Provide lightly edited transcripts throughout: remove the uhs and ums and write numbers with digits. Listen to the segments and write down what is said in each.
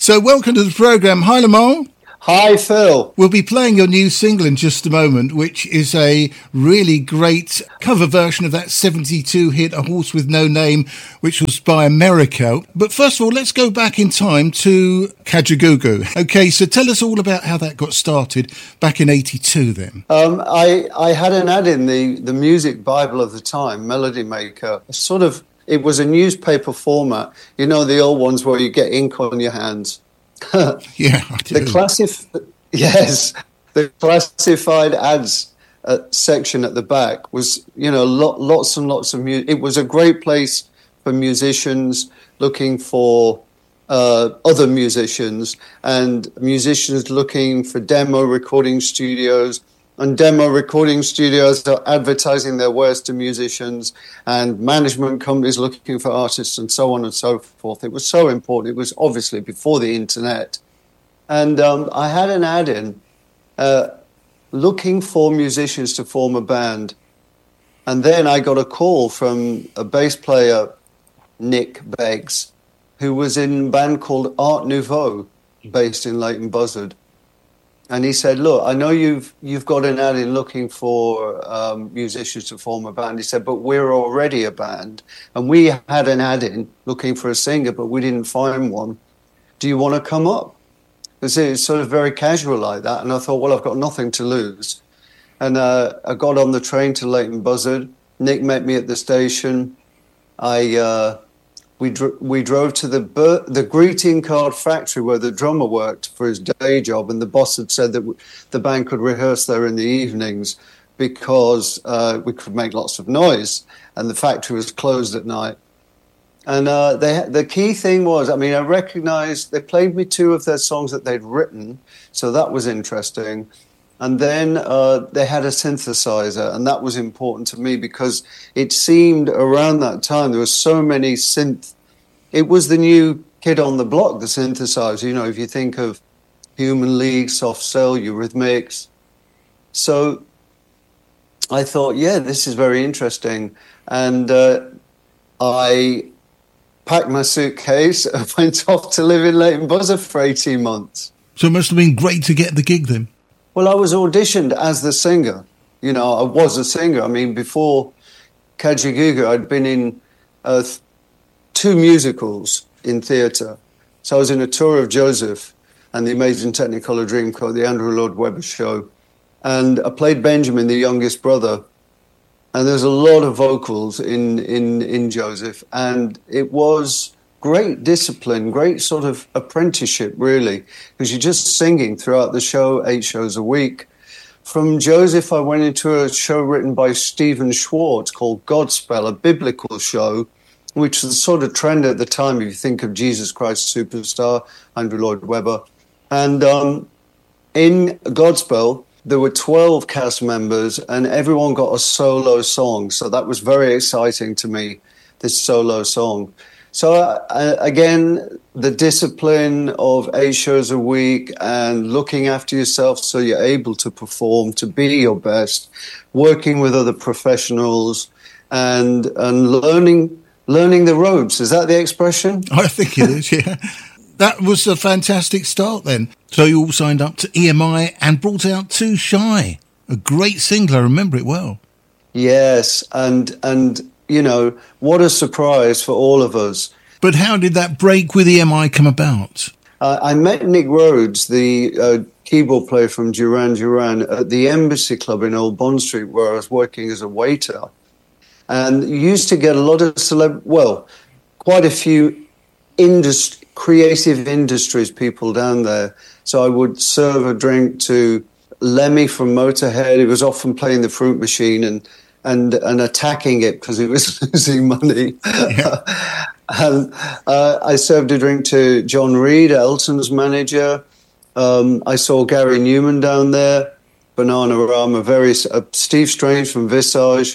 So welcome to the programme. Hi, Lamont. Hi, Phil. We'll be playing your new single in just a moment, which is a really great cover version of that 72 hit, A Horse With No Name, which was by America. But first of all, let's go back in time to Kajagoogoo. Okay, so tell us all about how that got started back in 82 then. I had an ad in the music Bible of the time, Melody Maker. It was a newspaper format. You know, the old ones where you get ink on your hands. Yeah, I do. The classified ads section at the back was, lots and lots of music. It was a great place for musicians looking for other musicians and musicians looking for demo recording studios. And demo recording studios are advertising their wares to musicians and management companies looking for artists and so on and so forth. It was so important. It was obviously before the internet. And I had an ad in looking for musicians to form a band. And then I got a call from a bass player, Nick Beggs, who was in a band called Art Nouveau, based in Leighton Buzzard. And he said, look, I know you've got an ad in looking for musicians to form a band. He said, but we're already a band. And we had an ad in looking for a singer, but we didn't find one. Do you want to come up? It's sort of very casual like that. And I thought, well, I've got nothing to lose. And I got on the train to Leighton Buzzard. Nick met me at the station. We drove to the greeting card factory where the drummer worked for his day job, and the boss had said that the band could rehearse there in the evenings because we could make lots of noise, and the factory was closed at night. And the key thing was, I recognized they played me two of their songs that they'd written, so that was interesting. And then they had a synthesizer, and that was important to me because it seemed around that time there were so many synth. It was the new kid on the block, the synthesizer. You know, if you think of Human League, Soft Cell, Eurythmics. So I thought, yeah, this is very interesting. And I packed my suitcase and went off to live in Leighton Buzzard for 18 months. So it must have been great to get the gig then. Well, I was auditioned as the singer. You know, I was a singer. Before Kajagoogoo, I'd been in 2 musicals in theatre. So I was in A Tour of Joseph and The Amazing Technicolor Dreamcoat, the Andrew Lloyd Webber show. And I played Benjamin, the youngest brother. And there's a lot of vocals in Joseph. And it was great discipline, great sort of apprenticeship, really, because you're just singing throughout the show, 8 shows a week. From Joseph, I went into a show written by Stephen Schwartz called Godspell, a biblical show, which was the sort of trend at the time if you think of Jesus Christ Superstar, Andrew Lloyd Webber. And in Godspell, there were 12 cast members and everyone got a solo song. So that was very exciting to me, this solo song. So again, the discipline of 8 shows a week and looking after yourself so you're able to perform, to be your best, working with other professionals and learning the ropes. Is that the expression? I think it is, yeah. That was a fantastic start then. So you all signed up to EMI and brought out Too Shy, a great single. I remember it well. Yes, and you know, what a surprise for all of us. But how did that break with EMI come about? I met Nick Rhodes, the keyboard player from Duran Duran, at the Embassy Club in Old Bond Street, where I was working as a waiter. And you used to get a lot of quite a few creative industries people down there. So I would serve a drink to Lemmy from Motorhead. He was often playing the fruit machine and attacking it because he was losing money. Yeah. And I served a drink to John Reid, Elton's manager. I saw Gary Newman down there, Bananarama, Steve Strange from Visage.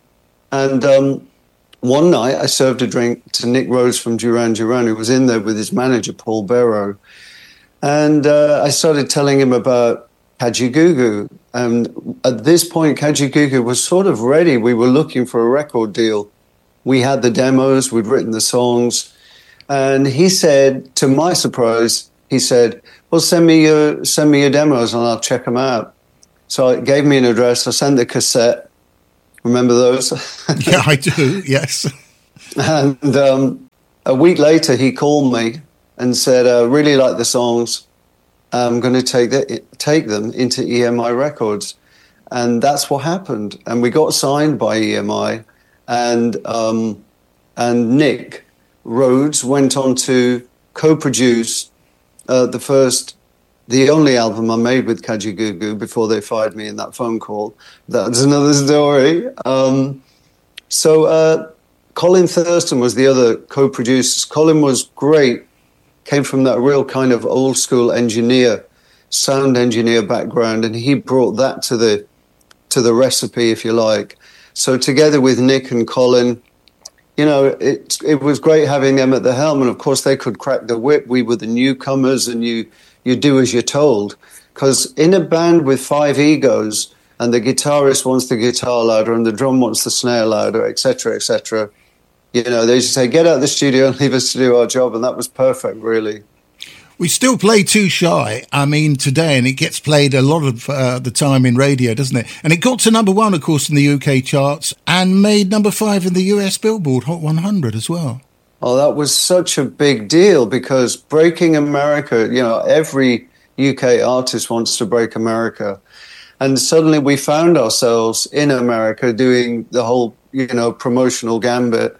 And one night I served a drink to Nick Rhodes from Duran Duran, who was in there with his manager, Paul Barrow. And I started telling him about Kajagoogoo. And at this point, Kajagoogoo was sort of ready. We were looking for a record deal. We had the demos, we'd written the songs. And he said, to my surprise, he said, well, send me your demos and I'll check them out. So it gave me an address. I sent the cassette. Remember those? Yeah, I do, yes. And a week later, he called me and said, I really like the songs. I'm going to take them into EMI Records. And that's what happened. And we got signed by EMI. And Nick Rhodes went on to co-produce the only album I made with Kajagoogoo before they fired me in that phone call. That's another story. So Colin Thurston was the other co-producer. Colin was great, came from that real kind of old school sound engineer background, and he brought that to the recipe, if you like. So together with Nick and Colin, it was great having them at the helm, and of course they could crack the whip. We were the newcomers, and you do as you're told. Because in a band with 5 egos, and the guitarist wants the guitar louder, and the drum wants the snare louder, etc., etc., they just say, get out of the studio and leave us to do our job, and that was perfect, really. We still play Too Shy, today, and it gets played a lot of the time in radio, doesn't it? And it got to number 1, of course, in the UK charts, and made number 5 in the US Billboard Hot 100 as well. Oh, that was such a big deal, because breaking America, every UK artist wants to break America. And suddenly we found ourselves in America doing the whole, promotional gambit.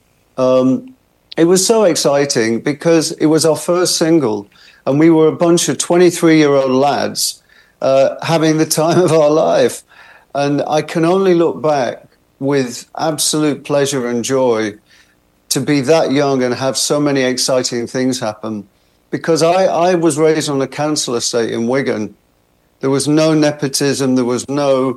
It was so exciting because it was our first single, and we were a bunch of 23-year-old lads having the time of our life. And I can only look back with absolute pleasure and joy to be that young and have so many exciting things happen. Because I was raised on a council estate in Wigan. There was no nepotism, there was no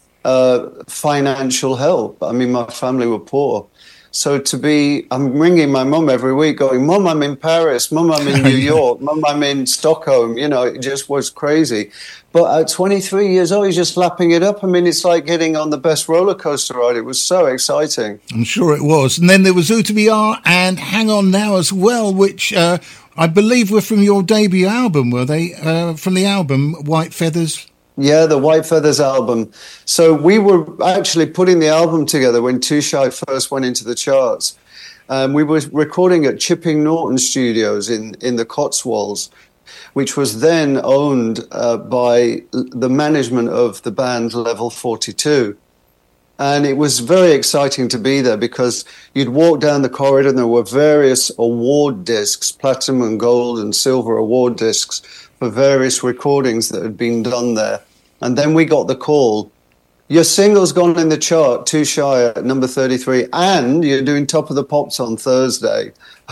financial help. My family were poor. So I'm ringing my mum every week going, Mum, I'm in Paris. Mum, I'm in New York. Mum, I'm in Stockholm. It just was crazy. But at 23 years old, he's just lapping it up. It's like getting on the best roller coaster ride. It was so exciting. I'm sure it was. And then there was Ooh-To-Be-Ah and Hang On Now as well, which I believe were from your debut album, were they? From the album White Feathers? Yeah, the White Feathers album. So we were actually putting the album together when Too Shy first went into the charts. We were recording at Chipping Norton Studios in the Cotswolds, which was then owned by the management of the band Level 42. And it was very exciting to be there because you'd walk down the corridor and there were various award discs, platinum and gold and silver award discs for various recordings that had been done there. And then we got the call, your single's gone in the chart, Too Shy at number 33, and you're doing Top of the Pops on Thursday.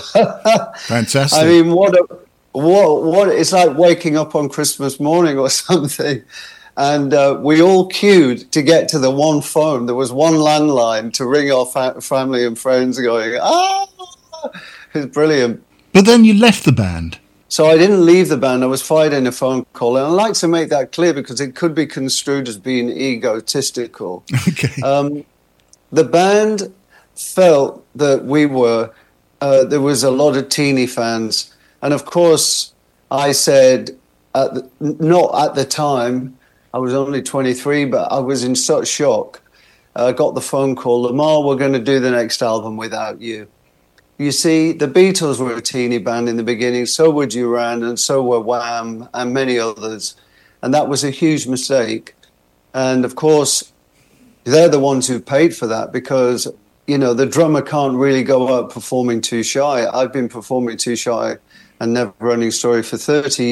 Fantastic. What it's like waking up on Christmas morning or something. And we all queued to get to the one phone. There was one landline to ring our family and friends going, it was brilliant. But then you left the band. So I didn't leave the band. I was fired in a phone call. And I like to make that clear because it could be construed as being egotistical. Okay. The band felt that there was a lot of teeny fans. And of course, I said, not at the time, I was only 23, but I was in such shock. I got the phone call, Lamar, we're going to do the next album without you. You see, the Beatles were a teeny band in the beginning, so were Duran, and so were Wham, and many others. And that was a huge mistake. And of course, they're the ones who paid for that because, the drummer can't really go out performing Too Shy. I've been performing Too Shy and Never Running Story for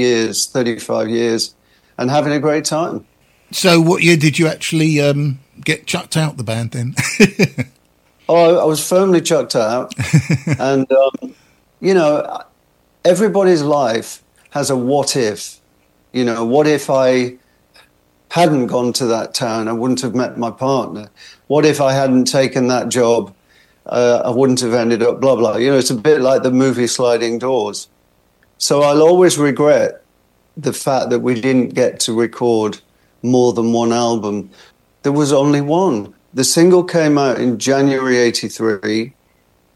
35 years, and having a great time. So what year did you actually get chucked out the band then? Oh, I was firmly chucked out. And, everybody's life has a what if. What if I hadn't gone to that town? I wouldn't have met my partner. What if I hadn't taken that job? I wouldn't have ended up blah, blah. It's a bit like the movie Sliding Doors. So I'll always regret the fact that we didn't get to record more than one album. There was only one. The single came out in January 83.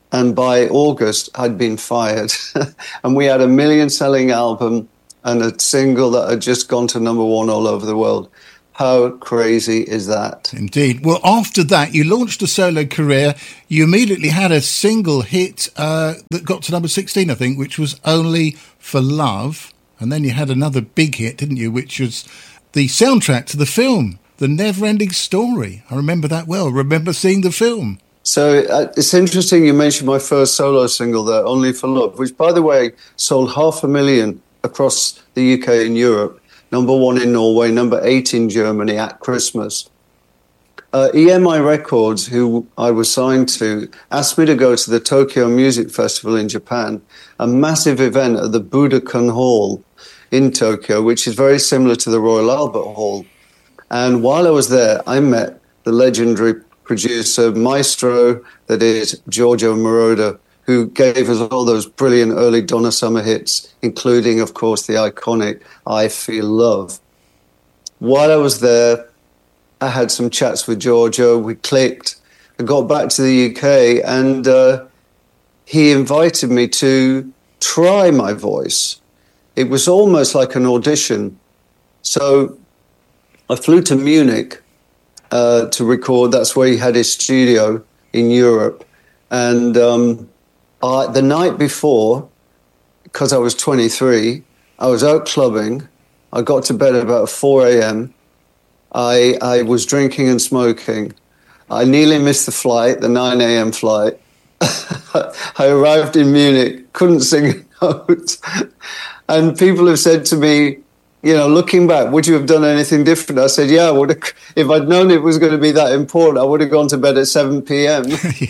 And by August, I'd been fired. And we had a million-selling album and a single that had just gone to number one all over the world. How crazy is that? Indeed. Well, after that, you launched a solo career. You immediately had a single hit that got to number 16, I think, which was Only for Love. And then you had another big hit, didn't you, which was the soundtrack to the film, The Never-Ending Story. I remember that well. I remember seeing the film. So it's interesting you mentioned my first solo single there, Only for Love, which, by the way, sold 500,000 across the UK and Europe. Number one in Norway, number 8 in Germany at Christmas. EMI Records, who I was signed to, asked me to go to the Tokyo Music Festival in Japan, a massive event at the Budokan Hall in Tokyo, which is very similar to the Royal Albert Hall. And while I was there, I met the legendary producer, maestro, that is Giorgio Moroder, who gave us all those brilliant early Donna Summer hits, including, of course, the iconic I Feel Love. While I was there, I had some chats with Giorgio. We clicked. I got back to the UK, and he invited me to try my voice. It was almost like an audition. So I flew to Munich to record. That's where he had his studio in Europe. And the night before, because I was 23, I was out clubbing. I got to bed at about 4 a.m. I was drinking and smoking. I nearly missed the flight, the 9 a.m. flight. I arrived in Munich, couldn't sing a note. And people have said to me, you know, looking back, would you have done anything different? I said, yeah, I would have. If I'd known it was going to be that important, I would have gone to bed at 7 p.m.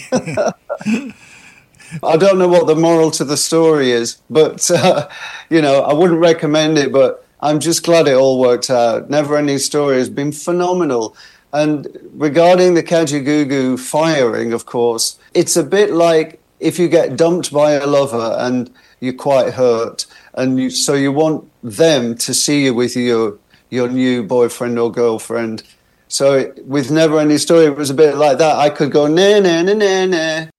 I don't know what the moral to the story is, but, you know, I wouldn't recommend it, but I'm just glad it all worked out. Never-Ending Story has been phenomenal. And regarding the Kajagoogoo firing, of course, it's a bit like if you get dumped by a lover and you're quite hurt, and so you want them to see you with your new boyfriend or girlfriend. So with Never Ending Story, it was a bit like that. I could go, nah, nah, nah, nah, nah,